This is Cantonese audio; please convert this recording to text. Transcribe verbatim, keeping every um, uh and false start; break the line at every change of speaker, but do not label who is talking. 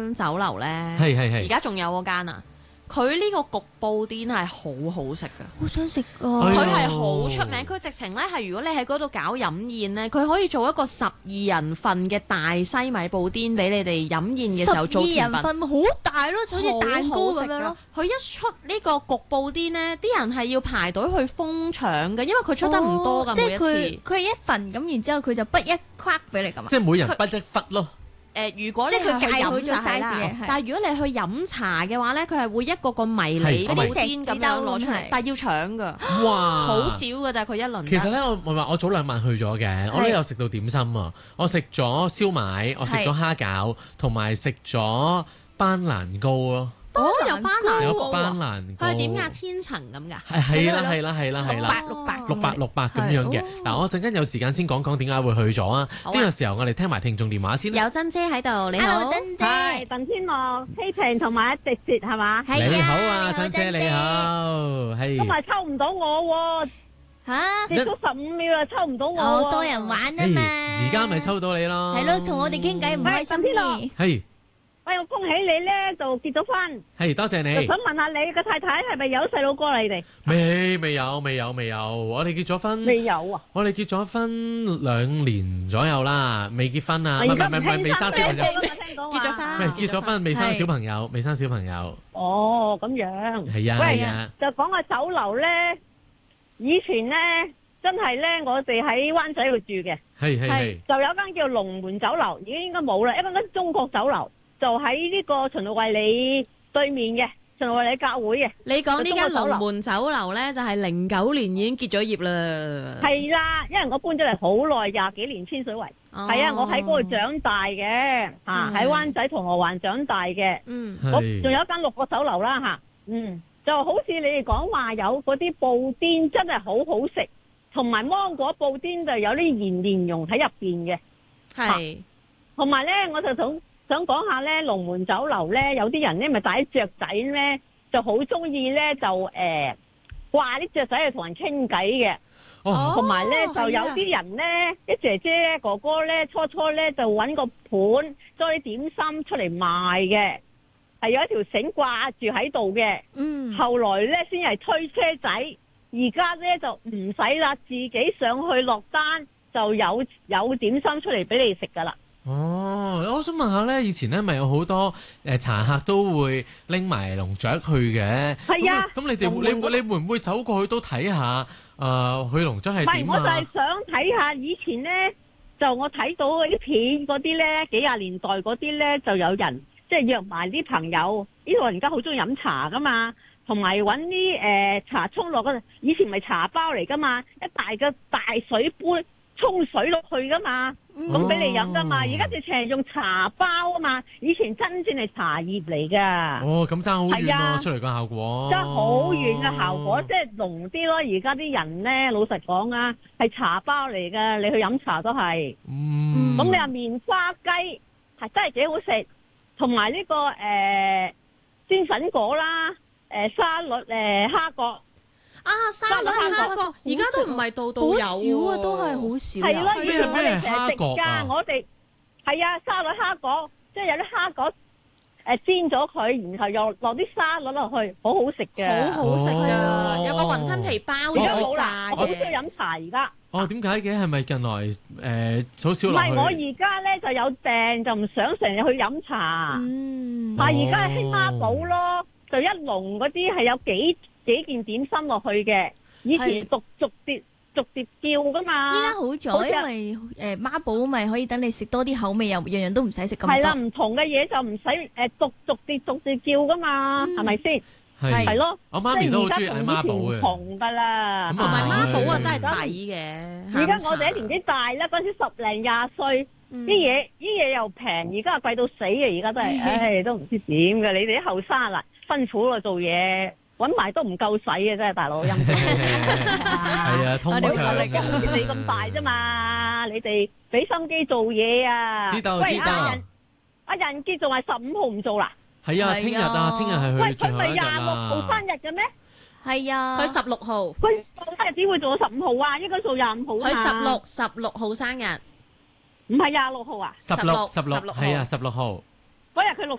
間酒樓咧，
係係係
而家仲有嗰間啊。佢呢個焗布甸係好好食噶，
好想食噶。
哎呦
佢係好出名，佢直情咧係如果你喺嗰度搞飲宴咧，佢可以做一個十二人份嘅大西米布甸俾你哋飲宴嘅時候做甜品。
十二人份好大咯，好似蛋糕咁樣咯。
佢一出呢個焗布甸咧，啲人係要排隊去瘋搶嘅，因為佢出得唔多噶，
哦、即係
每一次。
佢佢係一份咁，然之後佢就畢一框俾你咁嘛。
即係每人畢一忽咯。
誒、呃，如果你
即係佢
係去
計好咗
飲就係
size
啦
嘅，
但係如果你去飲茶嘅話咧，佢係會一個個迷你
係
布甸咁樣攞出嚟
係，
但係要搶噶，
哇！
好少㗎咋佢一輪。
其實咧，我我話我早兩晚去咗嘅，我都有食到點心啊！我食咗燒賣，我食咗蝦餃，同埋食咗班蘭糕咯。
哦，有班蘭
有
糕
班
喎，
蘭糕。
佢係點㗎？千層咁㗎？
係係啦係啦係啦係啦。
八六八
六百六百咁樣嘅，嗱我陣間有時間先講講點解會去咗啊！
好啊
呢個時候我哋聽埋聽眾電話先啦。
有珍姐喺度，你好。
Hello，珍姐。
係鄧天樂、希平同埋迪哲係嘛？
係
你好啊，
你好
珍姐你好，
今日
係。
抽唔到我喎，
嚇，
結束十五秒又抽唔到我喎。
好多人玩啊嘛。
而家咪抽到你咯。
係咯，同我哋傾偈唔開心
係鄧天樂
嘅。
係
喂，我恭喜你咧就結咗婚，
係多謝
就
你。
想問下你個太太係咪有細佬哥你哋？
未未有未有未有，我哋結咗婚。
未有啊？
我哋結咗婚兩年左右啦，未結婚啊，唔係唔係唔係未生小朋友，
結
結咗婚
未結咗婚未生小朋友，未生小朋友。
哦，咁樣。
係啊
喂
係啊，
就講下酒樓咧，以前咧真係咧，我哋喺灣仔度住嘅，
係係係。
就有間叫龍門酒樓，已經應該冇啦，一間間中國酒樓，就喺呢個循道衛理對面嘅循道衛理教會嘅。
你講呢間
中國酒樓
龍門酒樓咧，就係零九年已經結咗業啦。
係啦，因為我搬咗嚟好耐，廿幾年天水圍。
哦
係啊，我喺嗰度長大嘅，嚇喺灣仔銅鑼灣長大嘅。
嗯，
我
係
仲有一間六個酒樓啦嚇，嗯，就好似你哋講話有嗰啲布甸真係好好食，同埋芒果布甸就有啲鹽蓮蓉喺入邊嘅，
係
同埋咧我就想想講下咧龍門酒樓咧有啲人咧咪帶啲雀仔咧就好中意咧就誒掛啲雀仔去同人傾偈嘅。
哦，
同埋咧，
哦
就有啲人咧，啲姐姐哥哥咧，初初咧就揾個盤裝啲點心出嚟賣嘅，係有一條繩掛住喺度嘅。
嗯。
後來咧先係推車仔，而家咧就唔使啦，自己上去落單就有有點心出嚟俾你食噶啦。
哦，我想問下咧，以前咧咪有好多誒茶客都會拎埋龍雀去嘅。
係啊
咁咁你哋
龍門
你你會唔會走過去都睇下？誒，去龍雀係
唔係，
點
我就係
啊？
想睇下以前咧，就我睇到嗰啲片嗰啲咧，幾廿年代嗰啲咧，就有人即係約埋啲朋友，呢度人家好中意飲茶噶嘛，同埋揾啲誒茶沖落嗰度，以前咪茶包嚟噶嘛，一大個大水杯沖水落去噶嘛，咁俾你飲噶嘛，而家直情係用茶包啊嘛，以前真正係茶葉嚟噶。
哦，咁爭好遠
係啊
咯，出嚟個效果。
真係好遠嘅效果，即係濃啲咯。而家啲人咧，老實講啊，係茶包嚟嘅，你去飲茶都係。
嗯。
咁你話棉花雞係真係幾好食，同埋呢個誒煎粉果啦，誒沙律誒蝦角，
啊，沙律蝦角而家都唔係度度有
好少啊，都係好少。
係咯，以
咩
前我哋
咩
成日食
蝦角啊
㗎，我哋係啊沙律蝦角，即係有啲蝦角誒煎咗佢，然後又落啲沙律落去，好好食嘅。
好好食
哦
噶，有個雲吞皮包
而家冇
咗炸
啦，我好中意
嘅。
飲茶而家。
哦，點解嘅？係咪近來誒好少
唔
落去？
係我而家咧就有訂，就唔想成日去飲茶。
嗯。
啊！而家係興孖寶咯，就一籠嗰啲係有幾幾件點心落去嘅。以前
係
逐逐碟逐碟叫噶嘛。
依家好
好
咗，
似
因為誒孖寶咪可以等你食多啲口味，又樣樣都唔使食咁
係啦，
多。
唔同嘅嘢就唔使誒逐逐碟逐碟叫噶嘛，係咪先？
係
係咯，
我媽咪都好中意嗌孖寶
即係而家同以前唔
嘅。
同噶啦。
咁啊
同埋孖寶啊，
係
真係抵嘅。
而家我哋一年紀大啦，嗰陣時十零廿歲，
嗯
啲嘢啲嘢又平，而家貴到死嘅，而家都係，唉，都唔知點嘅。你哋啲後生啦，辛苦咯做嘢，揾埋都唔夠使嘅，真係大佬陰公。
係啊，通
我哋
脹
我哋好似你咁大啫嘛，你哋俾心機做嘢啊！
知道
喂，
知道
阿仁阿仁傑仲係十五號唔做啦？
係啊，
係
聽日啊，
啊
聽日係
喂，
佢最後一日
佢咪廿六號生
啦。
日嘅咩？
係啊。
佢十六號，
佢生日點會做到十五號啊？應該做廿五號啊
佢十
嘛
六十六號生日。
唔係廿六號啊？
十六十六
十六號
係啊，十六號。
嗰日佢六